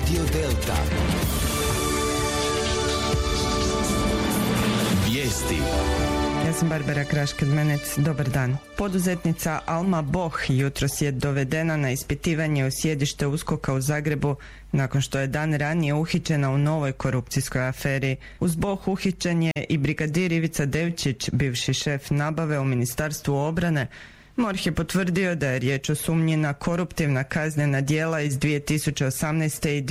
Radio Delta. Vijesti. Ja sam Barbara Krašked-Menec, dobar dan. Poduzetnica Alma Boh jutros je dovedena na ispitivanje u sjedište USKOK-a u Zagrebu nakon što je dan ranije uhićena u novoj korupcijskoj aferi. Uz Boh uhićen je i brigadir Ivica Devčić, bivši šef nabave u Ministarstvu obrane. MORH je potvrdio da je riječ o sumnji na koruptivna kaznena djela iz 2018. i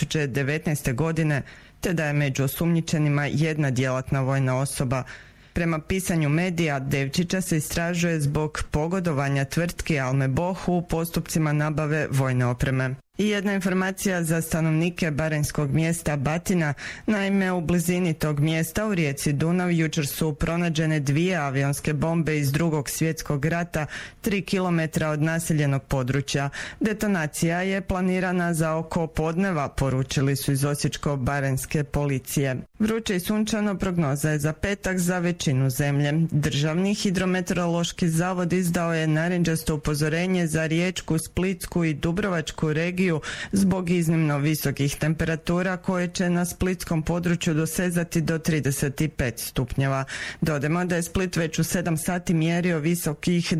2019. godine, te da je među osumnjičenima jedna djelatna vojna osoba. Prema pisanju medija, Devčića se istražuje zbog pogodovanja tvrtki Alme Boh u postupcima nabave vojne opreme. I jedna informacija za stanovnike baranjskog mjesta Batina. Naime, u blizini tog mjesta u rijeci Dunav jučer su pronađene 2 avionske bombe iz Drugog svjetskog rata 3 km od naseljenog područja. Detonacija je planirana za oko podneva, poručili su iz Osječko-baranjske policije. Vruće i sunčano prognoza je za petak za većinu zemlje. Državni hidrometeorološki zavod izdao je narančasto upozorenje za Riječku, Splitsku i Dubrovačku regiju zbog iznimno visokih temperatura koje će na splitskom području dosezati do 35 stupnjeva. Dodajmo da je Split već u 7 sati mjerio visokih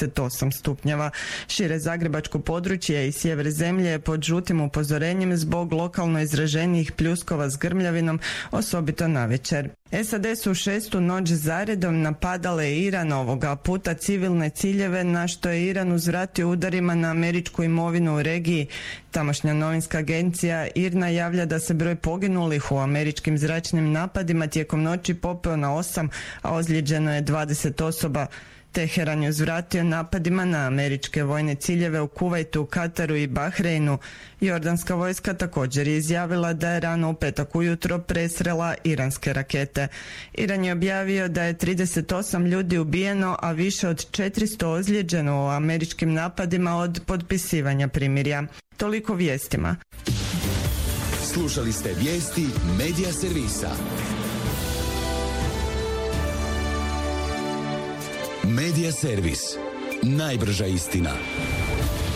28 stupnjeva. Šire zagrebačko područje i sjever zemlje je pod žutim upozorenjem zbog lokalno izraženijih pljuskova s grmljavinom, osobito navečer. SAD su 6. noć zaredom napadale Iran, ovoga puta civilne ciljeve, na što je Iran uzvratio udarima na američku imovinu u regiji. Tamošnja novinska agencija IRNA javlja da se broj poginulih u američkim zračnim napadima tijekom noći popeo na 8, a ozlijeđeno je 20 osoba. Teheran je uzvratio napadima na američke vojne ciljeve u Kuvajtu, Kataru i Bahreinu. Jordanska vojska također je izjavila da je rano u petak ujutro presrela iranske rakete. Iran je objavio da je 38 ljudi ubijeno, a više od 400 ozlijeđeno u američkim napadima od potpisivanja primirja. Toliko vijestima. Slušali ste vijesti Medija servisa. Medija servis. Najbrža istina.